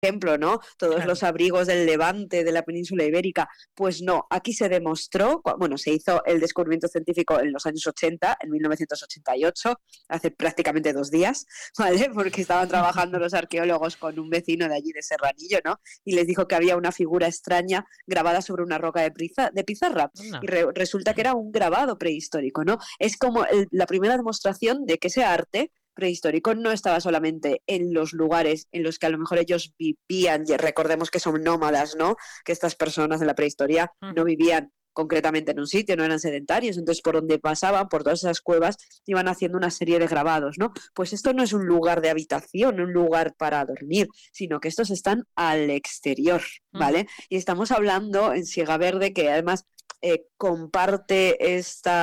ejemplo, ¿no? Todos Claro. los abrigos del Levante, de la península ibérica. Pues no, aquí se demostró, bueno, se hizo el descubrimiento científico en los años 80, en 1988, hace prácticamente 2 días, ¿vale? Porque estaban trabajando los arqueólogos con un vecino de allí de Serranillo, ¿no? Y les dijo que había una figura extraña grabada sobre una roca de pizarra. Y Anda. resulta que era un grabado prehistórico, ¿no? Es como la primera demostración de que ese arte prehistórico no estaba solamente en los lugares en los que a lo mejor ellos vivían, y recordemos que son nómadas, ¿no? Que estas personas de la prehistoria no Ujú. vivían concretamente en un sitio, no eran sedentarios, entonces por donde pasaban, por todas esas cuevas, iban haciendo una serie de grabados, ¿no? Pues esto no es un lugar de habitación, un lugar para dormir, sino que estos están al exterior, Ujú. ¿vale? Y estamos hablando en Siega Verde, que además comparte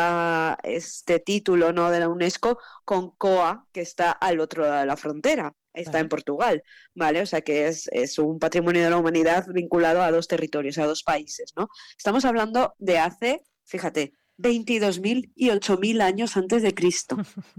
este título, ¿no?, de la UNESCO con Coa, que está al otro lado de la frontera, está en Vale. Portugal, ¿vale? O sea que es un patrimonio de la humanidad vinculado a 2 territorios, a 2 países, ¿no? Estamos hablando de hace, fíjate, 22.000 y 8.000 años antes de Cristo.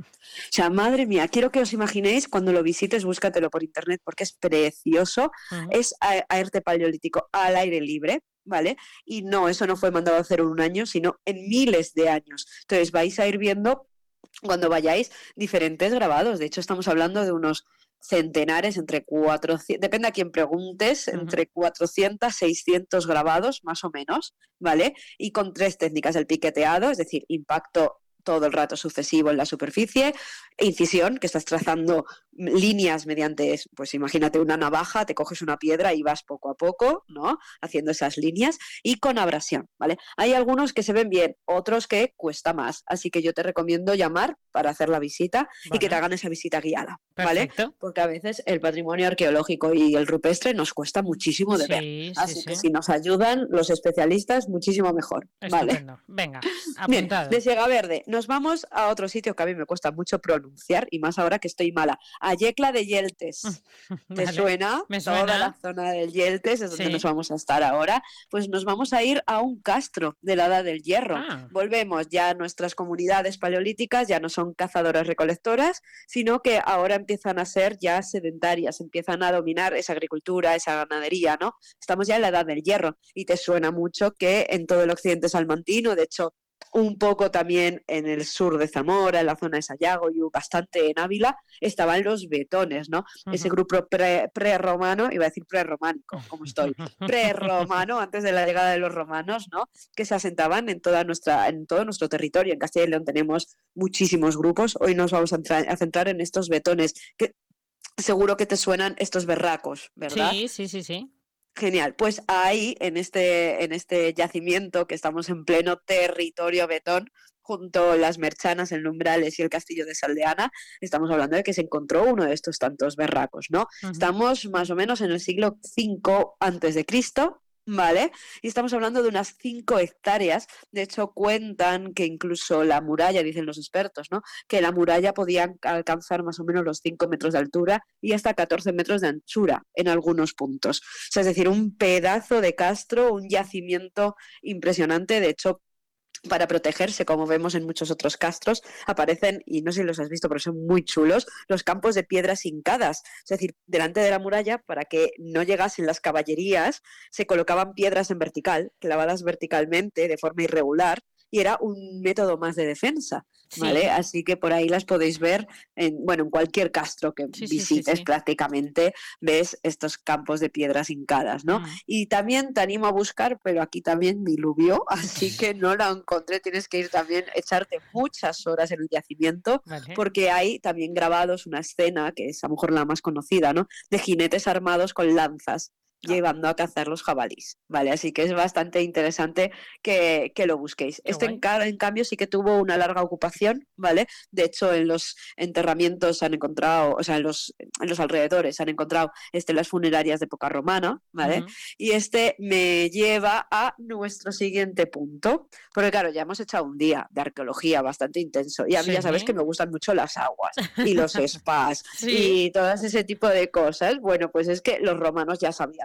O sea, madre mía, quiero que os imaginéis, cuando lo visites, búscatelo por internet porque es precioso, Ujú. es arte paleolítico al aire libre, ¿vale? Y no, eso no fue mandado a hacer en un año, sino en miles de años. Entonces vais a ir viendo, cuando vayáis, diferentes grabados. De hecho, estamos hablando de unos centenares, entre 400, depende a quién preguntes, Ujú. entre 400, 600 grabados, más o menos, ¿vale? Y con 3 técnicas: el piqueteado, es decir, impacto todo el rato sucesivo en la superficie, incisión, que estás trazando líneas mediante, pues imagínate una navaja, te coges una piedra y vas poco a poco, ¿no?, haciendo esas líneas, y con abrasión, ¿vale? Hay algunos que se ven bien, otros que cuesta más, así que yo te recomiendo llamar para hacer la visita y que te Vale. hagan esa visita guiada, ¿vale? Perfecto. Porque a veces el patrimonio arqueológico y el rupestre nos cuesta muchísimo de ver, Sí, sí, así sí. que si nos ayudan los especialistas, muchísimo mejor, ¿vale? Estupendo. Venga, Bien, de apuntado. Siega Verde nos vamos a otro sitio que a mí me cuesta mucho pronunciar, y más ahora que estoy mala, a Yecla de Yeltes. ¿Te Vale. suena? Me Toda suena. la zona del Yeltes es donde nos Sí. vamos a estar ahora. Pues nos vamos a ir a un castro de la Edad del Hierro. Ah, Volvemos ya a nuestras comunidades paleolíticas, ya no son cazadoras recolectoras, sino que ahora empiezan a ser ya sedentarias, empiezan a dominar esa agricultura, esa ganadería, ¿no? Estamos ya en la Edad del Hierro, y te suena mucho que en todo el occidente salmantino, de hecho un poco también en el sur de Zamora, en la zona de Sayago y bastante en Ávila, estaban los betones, ¿no? Ese ujú. grupo prerromano, iba a decir prerrománico, como estoy, prerromano, antes de la llegada de los romanos, ¿no?, que se asentaban en todo nuestro territorio. En Castilla y León tenemos muchísimos grupos. Hoy nos vamos a centrar en estos betones, que seguro que te suenan estos berracos, ¿verdad? Sí, sí, sí, sí. Genial, pues ahí, en este yacimiento, que estamos en pleno territorio betón, junto a las Merchanas, el Numbrales y el Castillo de Saldeana, estamos hablando de que se encontró uno de estos tantos berracos, ¿no? Ujú. Estamos más o menos en el siglo V antes de Cristo, ¿vale? Y estamos hablando de unas 5 hectáreas. De hecho, cuentan que incluso la muralla, dicen los expertos, ¿no?, que la muralla podía alcanzar más o menos los 5 metros de altura y hasta 14 metros de anchura en algunos puntos. O sea, es decir, un pedazo de castro, un yacimiento impresionante. De hecho, para protegerse, como vemos en muchos otros castros, aparecen, y no sé si los has visto, pero son muy chulos, los campos de piedras hincadas. Es decir, delante de la muralla, para que no llegasen las caballerías, se colocaban piedras en vertical, clavadas verticalmente, de forma irregular, y era un método más de defensa, ¿vale? Sí, Así que por ahí las podéis ver bueno, en cualquier castro que sí, sí, sí, visites sí. prácticamente ves estos campos de piedras hincadas, ¿no? Mm. Y también te animo a buscar, pero aquí también diluvió, así que no la encontré. Tienes que ir también, echarte muchas horas en el yacimiento, Vale. porque hay también grabados una escena, que es a lo mejor la más conocida, ¿no?, de jinetes armados con lanzas Ah, llevando a cazar los jabalís, ¿vale? Así que es bastante interesante que lo busquéis. qué Este, guay. en cambio, sí que tuvo una larga ocupación, ¿vale? De hecho, en los enterramientos se han encontrado, o sea, en los alrededores se han encontrado estelas funerarias de época romana, ¿vale? Ujú. Y este me lleva a nuestro siguiente punto, porque claro, ya hemos echado un día de arqueología bastante intenso, y a mí ya sabes que Sí. me gustan mucho las aguas y los spas Sí. y todo ese tipo de cosas. Bueno, pues es que los romanos ya sabían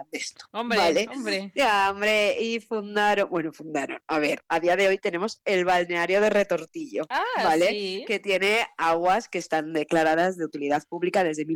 sabían de esto, Hombre, ¿vale? hombre. Ya, hombre, y fundaron, a ver, a día de hoy tenemos el balneario de Retortillo, Ah, ¿vale? sí. Que tiene aguas que están declaradas de utilidad pública desde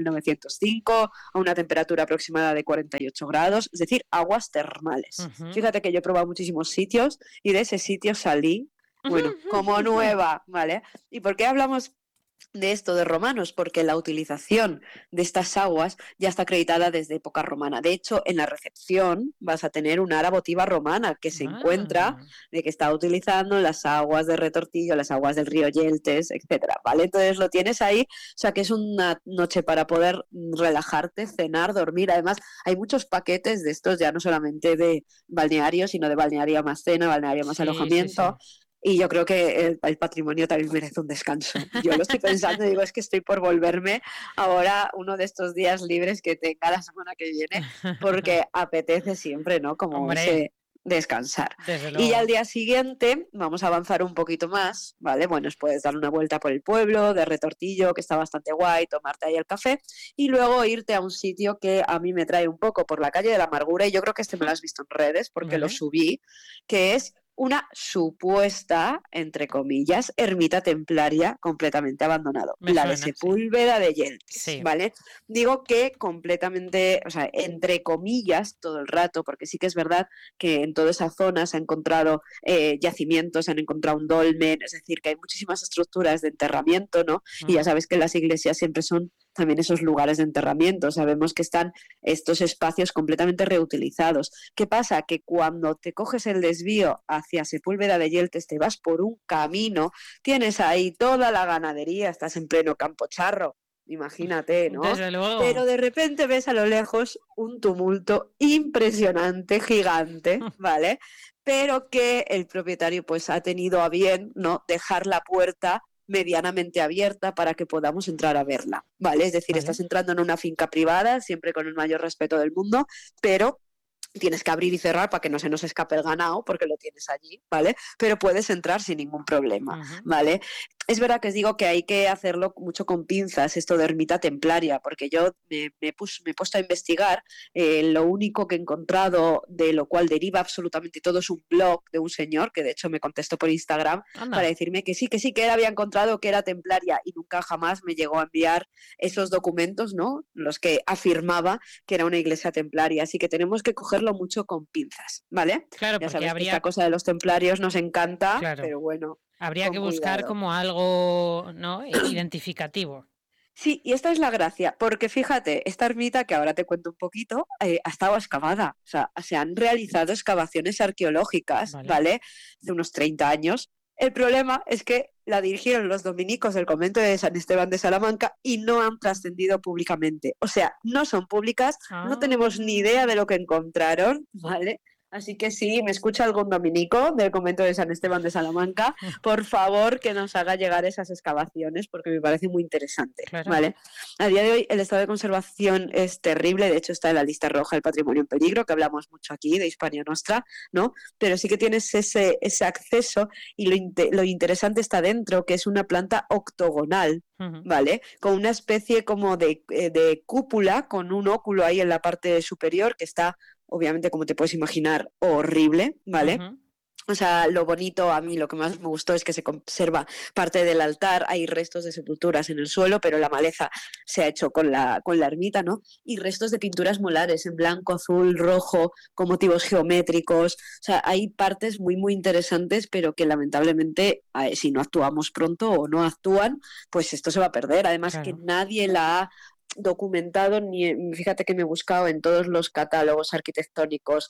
1905 a una temperatura aproximada de 48 grados, es decir, aguas termales. Ujú. Fíjate que yo he probado muchísimos sitios y de ese sitio salí, bueno, como nueva, ¿vale? ¿Y por qué hablamos de esto de romanos? Porque la utilización de estas aguas ya está acreditada desde época romana. De hecho, en la recepción vas a tener una ara votiva romana que se encuentra Ah, de que está utilizando las aguas de Retortillo, las aguas del río Yeltes, etcétera, ¿vale? Entonces lo tienes ahí, o sea que es una noche para poder relajarte, cenar, dormir. Además, hay muchos paquetes de estos, ya no solamente de balneario, sino de balneario más cena, balneario más sí, sí, sí. alojamiento. Y yo creo que el patrimonio también merece un descanso. Yo lo estoy pensando y digo, es que estoy por volverme ahora uno de estos días libres que tenga la semana que viene, porque apetece siempre, ¿no? Como Hombre, ese descansar. desde Y ya al luego. día siguiente vamos a avanzar un poquito más, ¿vale? Bueno, puedes dar una vuelta por el pueblo de Retortillo, que está bastante guay, tomarte ahí el café, y luego irte a un sitio que a mí me trae un poco por la calle de la Amargura, y yo creo que este me lo has visto en redes porque lo ¿Vale? subí, que es una supuesta, entre comillas, ermita templaria completamente abandonado, Me la de suena, sí. Sepúlveda de Yeltes, Sí. ¿vale? Digo que completamente, o sea, entre comillas todo el rato, porque sí que es verdad que en toda esa zona se han encontrado yacimientos, se han encontrado un dolmen, es decir, que hay muchísimas estructuras de enterramiento, ¿no? Y ya Mm, sabes que las iglesias siempre son también esos lugares de enterramiento, sabemos que están estos espacios completamente reutilizados. ¿Qué pasa? Que cuando te coges el desvío hacia Sepúlveda de Yeltes, te vas por un camino, tienes ahí toda la ganadería, estás en pleno Campo Charro, imagínate, ¿no? desde luego. Pero de repente ves a lo lejos un tumulto impresionante, gigante, ¿vale? Pero que el propietario pues ha tenido a bien, ¿no? Dejar la puerta medianamente abierta para que podamos entrar a verla, ¿vale? Es decir, Vale. estás entrando en una finca privada, siempre con el mayor respeto del mundo, pero tienes que abrir y cerrar para que no se nos escape el ganado, porque lo tienes allí, ¿vale? Pero puedes entrar sin ningún problema, Ujú. ¿vale? Es verdad que os digo que hay que hacerlo mucho con pinzas, esto de ermita templaria, porque yo me he puesto a investigar, lo único que he encontrado, de lo cual deriva absolutamente todo, es un blog de un señor, que de hecho me contestó por Instagram, para Anda. decirme que sí, que él había encontrado que era templaria, y nunca jamás me llegó a enviar esos documentos, ¿no? Los que afirmaba que era una iglesia templaria, así que tenemos que cogerlo mucho con pinzas, ¿vale? Claro, Ya porque sabes que esta habría, cosa de los templarios nos encanta, claro, pero bueno, habría que con buscar cuidado. como algo, ¿no? Identificativo. Sí, y esta es la gracia, porque fíjate, esta ermita, que ahora te cuento un poquito, ha estado excavada, o sea, se han realizado excavaciones arqueológicas, Vale. ¿vale? Hace unos 30 años. El problema es que la dirigieron los dominicos del convento de San Esteban de Salamanca y no han trascendido públicamente. O sea, no son públicas, no tenemos ni idea Ah. de lo que encontraron, ¿vale? Así que si me escucha algún dominico del convento de San Esteban de Salamanca, por favor que nos haga llegar esas excavaciones porque me parece muy interesante, Claro. ¿vale? A día de hoy el estado de conservación es terrible, de hecho está en la lista roja del patrimonio en peligro, que hablamos mucho aquí de Hispania Nostra, ¿no? Pero sí que tienes ese acceso y lo interesante está dentro, que es una planta octogonal, Ujú. ¿vale? Con una especie como de cúpula, con un óculo ahí en la parte superior que está, obviamente, como te puedes imaginar, horrible, ¿vale? Ujú. O sea, lo bonito, a mí lo que más me gustó es que se conserva parte del altar, hay restos de sepulturas en el suelo, pero la maleza se ha hecho con la ermita, ¿no? Y restos de pinturas molares en blanco, azul, rojo, con motivos geométricos. O sea, hay partes muy, muy interesantes, pero que lamentablemente, si no actuamos pronto o no actúan, pues esto se va a perder. Además que Claro. nadie la ha documentado, ni fíjate que me he buscado en todos los catálogos arquitectónicos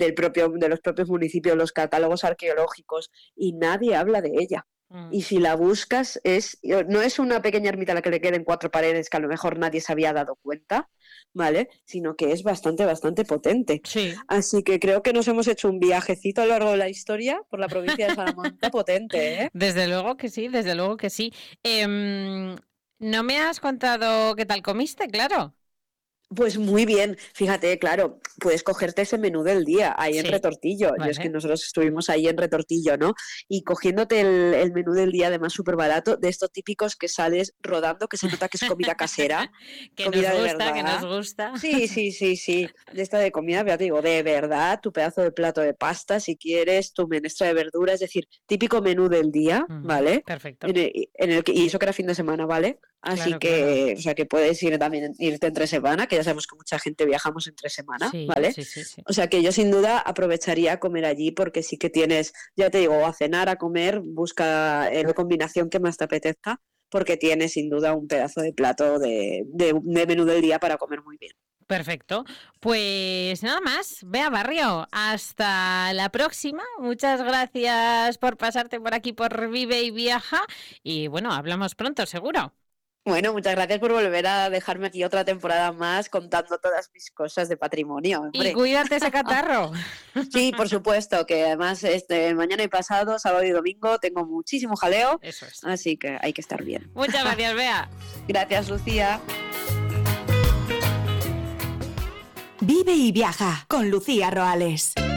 de los propios municipios, los catálogos arqueológicos, y nadie habla de ella. Mm. Y si la buscas, no es una pequeña ermita a la que le queden 4 paredes que a lo mejor nadie se había dado cuenta, ¿vale? Sino que es bastante, bastante potente. Sí. Así que creo que nos hemos hecho un viajecito a lo largo de la historia por la provincia de Salamanca potente, ¿eh? Desde luego que sí, desde luego que sí. No me has contado qué tal comiste, claro. Pues muy bien, fíjate, claro, puedes cogerte ese menú del día ahí en Sí, Retortillo. Yo es que vale. nosotros estuvimos ahí en Retortillo, ¿no? Y cogiéndote el menú del día, además súper barato, de estos típicos que sales rodando, que se nota que es comida casera, Que nos comida de gusta, que nos verdad. gusta. Sí, sí, sí, sí, de esta de comida, ya te digo, de verdad, tu pedazo de plato de pasta, si quieres, tu menestra de verdura, es decir, típico menú del día, ¿vale? Perfecto. Y eso que era fin de semana, ¿vale? Así Claro, claro. que, o sea, que puedes ir también, irte entre semana, que ya sabemos que mucha gente viajamos entre semana, Sí, ¿vale? sí, sí, sí. O sea, que yo sin duda aprovecharía a comer allí porque sí que tienes, ya te digo, a cenar, a comer, busca la combinación que más te apetezca, porque tienes sin duda un pedazo de plato de menú del día para comer muy bien. Perfecto. Pues nada más, Bea Barrio, hasta la próxima. Muchas gracias por pasarte por aquí por Vive y Viaja. Y bueno, hablamos pronto, seguro. Bueno, muchas gracias por volver a dejarme aquí otra temporada más contando todas mis cosas de patrimonio, Y hombre. cuídate ese catarro. Sí, por supuesto, que además mañana y pasado, sábado y domingo, tengo muchísimo jaleo, Eso es. así que hay que estar bien. Muchas gracias, Bea. Gracias, Lucía. Vive y viaja con Lucía Roales.